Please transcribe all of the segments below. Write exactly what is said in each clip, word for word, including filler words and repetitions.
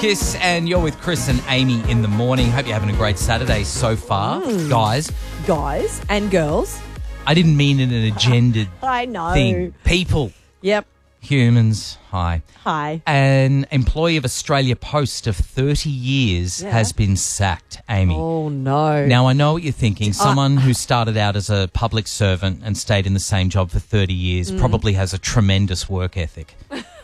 Kiss, and you're with Chris and Amy in the morning. Hope you're having a great Saturday so far. Mm. Guys. Guys and girls. I didn't mean it in an agendaed I know. thing. People. Yep. Humans. Hi. Hi. An employee of Australia Post of thirty years Yeah. has been sacked, Amy. Oh, no. Now, I know what you're thinking. Someone who started out as a public servant and stayed in the same job for thirty years Mm. probably has a tremendous work ethic.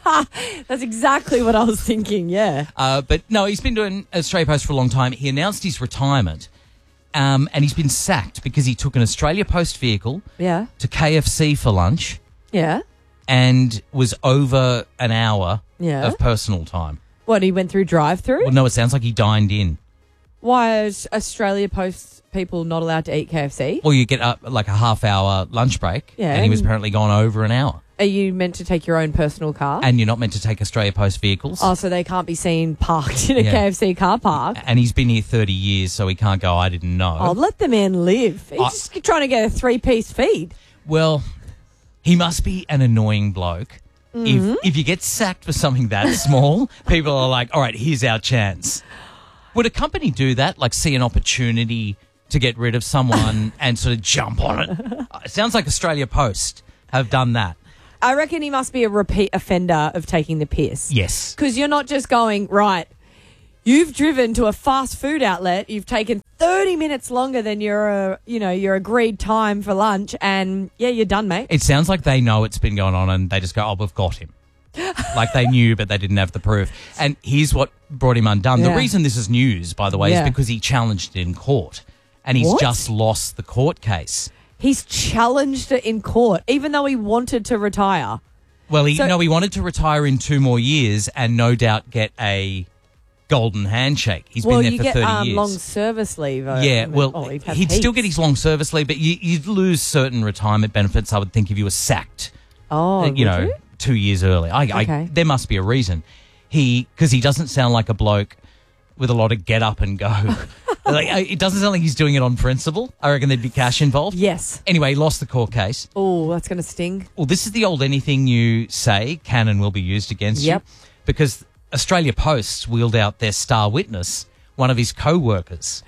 That's exactly what I was thinking, yeah. Uh, but no, he's been doing Australia Post for a long time. He announced his retirement, um, and he's been sacked because he took an Australia Post vehicle Yeah. to K F C for lunch Yeah. and was over an hour Yeah. of personal time. What, he went through drive-through? Well, no, it sounds like he dined in. Why is Australia Post people not allowed to eat K F C? Well, you get up like a half-hour lunch break, Yeah, and he was and- apparently gone over an hour. Are you meant to take your own personal car? And you're not meant to take Australia Post vehicles. oh, so they can't be seen parked in a Yeah. K F C car park? And he's been here thirty years, so he can't go, I didn't know. Oh, let the man live. He's I- just trying to get a three-piece feed. Well, he must be an annoying bloke. Mm-hmm. If if you get sacked for something that small, people are like, all right, here's our chance. Would a company do that? Like see an opportunity to get rid of someone and sort of jump on it? Uh, It sounds like Australia Post have done that. I reckon he must be a repeat offender of taking the piss. Yes. Because you're not just going, right, you've driven to a fast food outlet, you've taken thirty minutes longer than your, uh, you know, your agreed time for lunch, and yeah, you're done, mate. It sounds like they know it's been going on and they just go, oh, we've got him. Like they knew, but they didn't have the proof. And here's what brought him undone. Yeah. The reason this is news, by the way, Yeah. is because he challenged it in court. And he's What? just lost the court case. He's challenged it in court, even though he wanted to retire. Well, he So- no, he wanted to retire in two more years and no doubt get a golden handshake. He's well, been there you for get thirty um, years. long service leave. uh, yeah, well, oh, he'd, have he'd still get heaps. his long service leave, but you, you'd lose certain retirement benefits, I would think, if you were sacked, Oh, uh, you would know, you? two years early. I, I, Okay. there must be a reason. He, because he doesn't sound like a bloke with a lot of get up and go. Like, uh, it doesn't sound like he's doing it on principle. I reckon there'd be cash involved. Yes. Anyway, he lost the court case. Oh, that's going to sting. Well, this is the old anything you say can and will be used against Yep. you. Because Australia Post wheeled out their star witness, one of his co-workers,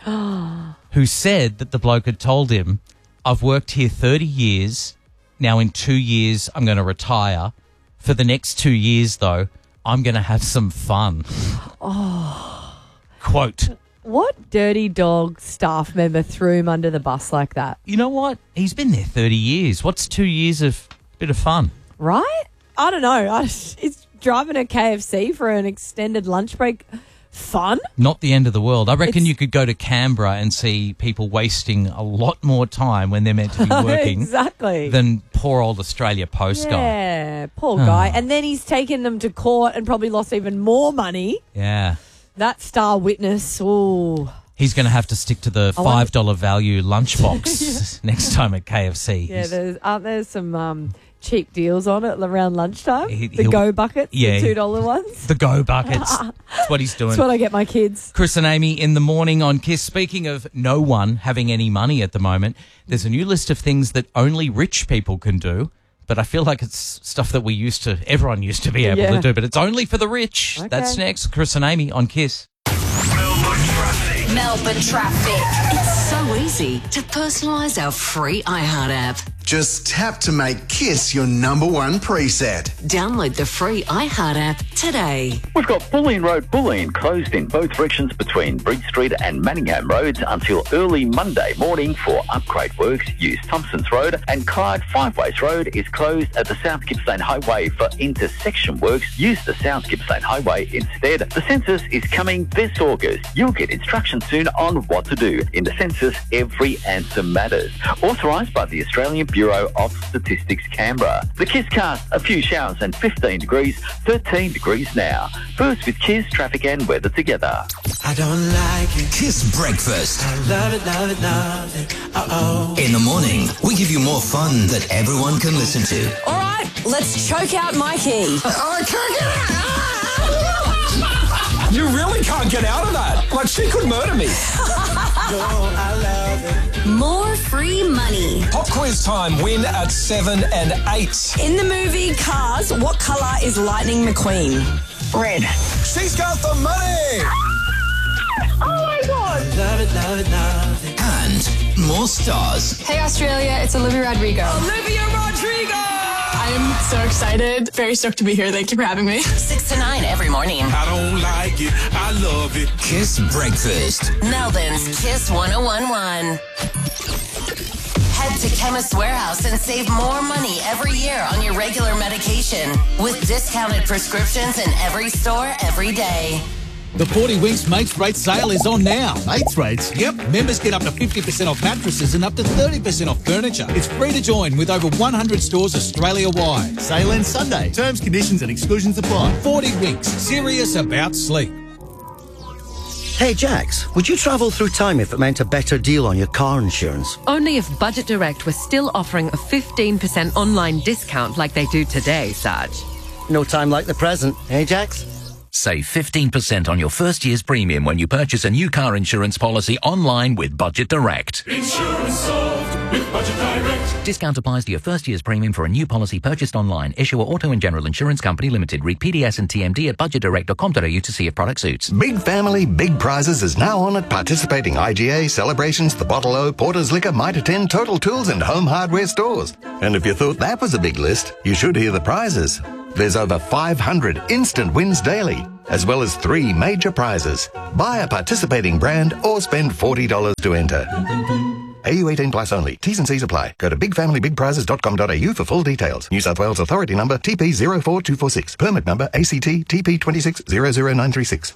who said that the bloke had told him, I've worked here thirty years. Now in two years, I'm going to retire. For the next two years, though, I'm going to have some fun. Oh. Quote. What dirty dog staff member threw him under the bus like that? You know what? He's been there thirty years. What's two years of bit of fun? Right? I don't know. I, is driving a K F C for an extended lunch break fun? Not the end of the world. I reckon It's- you could go to Canberra and see people wasting a lot more time when they're meant to be working Exactly. than poor old Australia Post guy. Yeah, poor guy. And then he's taken them to court and probably lost even more money. Yeah. That star witness, ooh. He's going to have to stick to the I wonder- five dollar value lunchbox next time at K F C. Yeah, He's- there's, aren't there some um, cheap deals on it around lunchtime? He- the he'll- Go buckets, yeah, the he- two dollar ones. the go buckets. That's what he's doing. That's what I get my kids. Chris and Amy in the morning on Kiss. Speaking of no one having any money at the moment, there's a new list of things that only rich people can do. But I feel like it's stuff that we used to, everyone used to be able Yeah. to do, but it's only for the rich. Okay. That's next. Chris and Amy on Kiss. Melbourne traffic. Melbourne traffic. It's so easy to personalise our free iHeart app. Just tap to make Kiss your number one preset. Download the free iHeart app today. We've got Bulleen Road, Bulleen, closed in both directions between Bridge Street and Manningham Roads until early Monday morning for upgrade works. Use Thompson's Road, and Clyde Five-Ways Road is closed at the South Gippsland Highway for intersection works. Use the South Gippsland Highway instead. The census is coming this August. You'll get instructions soon on what to do. In the census, every answer matters. Authorised by the Australian Bureau of Statistics, Canberra. The Kiss Cast, a few showers and fifteen degrees, thirteen degrees now. First with Kiss, traffic and weather together. I don't like it. Kiss Breakfast. I love it, love it, love it. Uh-oh. In the morning, we give you more fun that everyone can listen to. All right, let's choke out Mikey. I can't get out. You really can't get out of that. Like, she could murder me. No, I love it. More free money. Pop quiz time. Win at seven and eight. In the movie Cars, what colour is Lightning McQueen? Red. She's got the money. Oh my God. Love it, love it, love it. And more stars. Hey Australia, it's Olivia Rodrigo. Olivia Rodrigo. I am so excited. Very stoked to be here. Thank you for having me. six to nine every morning. I don't like it. I love it. Kiss Breakfast. Melbourne's Kiss one oh one point one. Head to Chemist Warehouse and save more money every year on your regular medication with discounted prescriptions in every store every day. The forty Winks Mates Rate sale is on now. Mates Rates? Yep. Members get up to fifty percent off mattresses and up to thirty percent off furniture. It's free to join with over one hundred stores Australia-wide. Sale ends Sunday. Terms, conditions and exclusions apply. forty Winks. Serious about sleep. Hey Jax, would you travel through time if it meant a better deal on your car insurance? Only if Budget Direct was still offering a fifteen percent online discount like they do today, Sarge. No time like the present, hey Jax? Save fifteen percent on your first year's premium when you purchase a new car insurance policy online with Budget Direct. Insurance solved with Budget Direct. Discount applies to your first year's premium for a new policy purchased online. Issuer Auto and General Insurance Company Limited. Read P D S and T M D at budget direct dot com dot a u to see if product suits. Big Family, Big Prizes is now on at participating I G A, Celebrations, The Bottle O, Porter's Liquor, Mitre ten, Total Tools and Home Hardware stores. And if you thought that was a big list, you should hear the prizes. There's over five hundred instant wins daily, as well as three major prizes. Buy a participating brand or spend forty dollars to enter. A U eighteen plus only. T's and C's apply. Go to big family big prizes dot com dot a u for full details. New South Wales Authority number T P zero four two four six. Permit number A C T T P two six zero zero nine three six.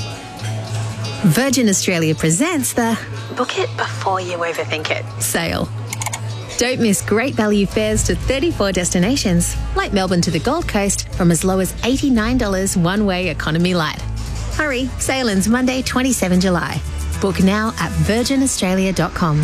Virgin Australia presents the Book It Before You Overthink It sale. Don't miss great value fares to thirty-four destinations, like Melbourne to the Gold Coast, from as low as eighty-nine dollars one-way economy light. Hurry, sale ends Monday, the twenty-seventh of July. Book now at virgin australia dot com.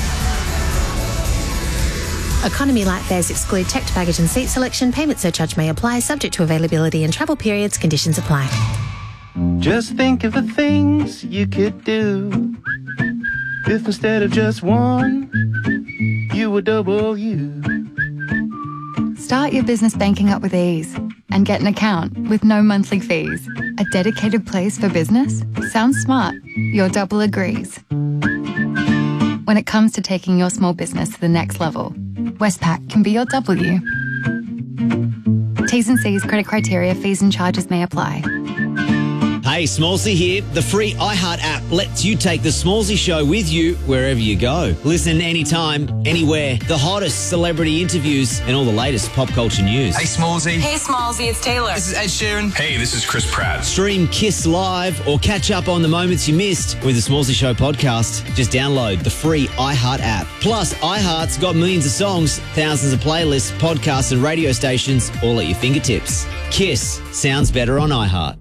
Economy light fares exclude checked baggage and seat selection. Payment surcharge may apply, subject to availability and travel periods. Conditions apply. Just think of the things you could do if instead of just one, you were double you. Start your business banking up with ease and get an account with no monthly fees. A dedicated place for business? Sounds smart. Your double agrees. When it comes to taking your small business to the next level, Westpac can be your W. T's and C's, credit criteria, fees and charges may apply. Hey, Smallsy here. The free iHeart app lets you take the Smallsy show with you wherever you go. Listen anytime, anywhere. The hottest celebrity interviews and all the latest pop culture news. Hey, Smallsy. Hey, Smallsy, it's Taylor. This is Ed Sheeran. Hey, this is Chris Pratt. Stream Kiss Live or catch up on the moments you missed with the Smallsy Show podcast. Just download the free iHeart app. Plus, iHeart's got millions of songs, thousands of playlists, podcasts and radio stations all at your fingertips. Kiss sounds better on iHeart.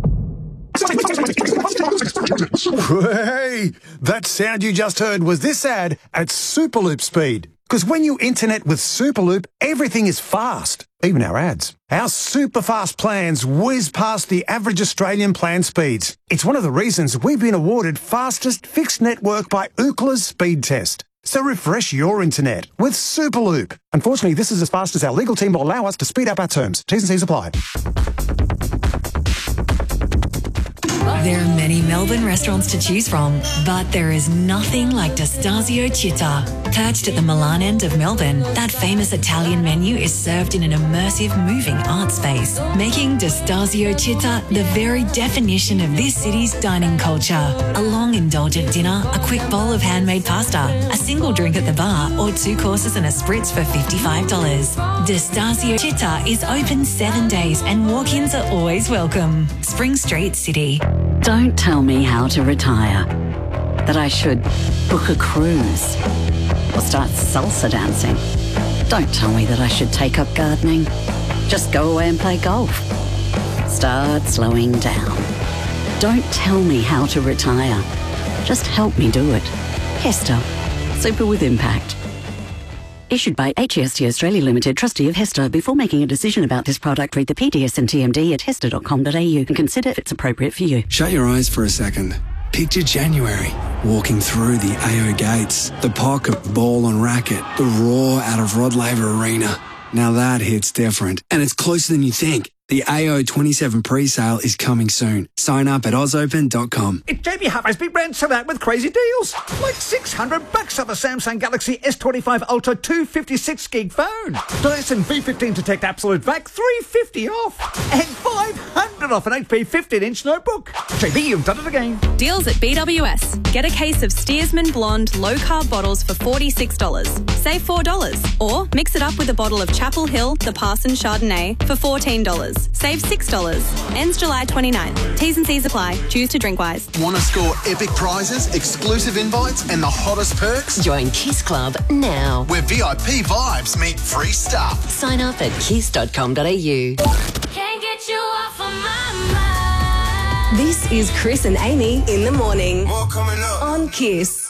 Hey, that sound you just heard was this ad at Superloop speed. Because when you internet with Superloop, everything is fast, even our ads. Our super fast plans whiz past the average Australian plan speeds. It's one of the reasons we've been awarded fastest fixed network by Ookla's speed test. So refresh your internet with Superloop. Unfortunately, this is as fast as our legal team will allow us to speed up our terms. T's and C's apply. There are many Melbourne restaurants to choose from, but there is nothing like D'Estasio Città. Perched at the Milan end of Melbourne, that famous Italian menu is served in an immersive, moving art space, making D'Estasio Città the very definition of this city's dining culture. A long, indulgent dinner, a quick bowl of handmade pasta, a single drink at the bar, or two courses and a spritz for fifty-five dollars. D'Estasio Città is open seven days and walk-ins are always welcome. Spring Street, City. Don't tell me how to retire. That I should book a cruise or start salsa dancing. Don't tell me that I should take up gardening. Just go away and play golf. Start slowing down. Don't tell me how to retire. Just help me do it. Hester. Super with impact. Issued by H E S T Australia Limited, trustee of Hester. Before making a decision about this product, read the P D S and T M D at hester dot com dot a u and consider if it's appropriate for you. Shut your eyes for a second. Picture January, walking through the A O gates, the pocket ball and racket, the roar out of Rod Laver Arena. Now that hits different, and it's closer than you think. The A O twenty-seven pre-sale is coming soon. Sign up at oz open dot com. It's Jamie Harper's big brand sell out with crazy deals. Like six hundred bucks off a Samsung Galaxy S twenty-five Ultra two hundred fifty-six gig phone. Dyson V fifteen Detect Absolute Vac three hundred fifty off. And five hundred off an H P fifteen inch notebook. J B, you've done it again. Deals at B W S. Get a case of Steersman Blonde low-carb bottles for forty-six dollars. Save four dollars. Or mix it up with a bottle of Chapel Hill The Parson Chardonnay for fourteen dollars. Save six dollars. Ends July twenty-ninth. T's and C's apply. Choose to drink wise. Want to score epic prizes, exclusive invites and the hottest perks? Join Kiss Club now. Where V I P vibes meet free stuff. Sign up at kiss dot com dot a u. Can't get you off of my mind. This is Chris and Amy in the morning. More coming up on Kiss.